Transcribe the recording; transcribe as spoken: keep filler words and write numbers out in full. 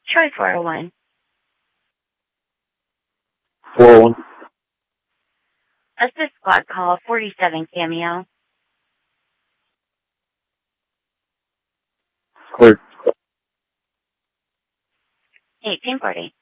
Try four oh one. four oh one. Assist squad call forty-seven Cameo. Clear. eighteen forty.